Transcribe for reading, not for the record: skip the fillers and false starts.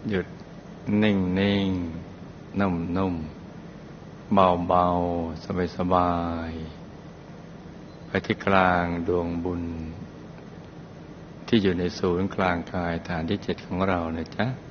หยุดนิ่งนิ่งนุ่มนุ่มเบาเบาสบายสบายไปที่กลางดวงบุญที่อยู่ในศูนย์กลางกายฐานที่7ของเรานะจ๊ะ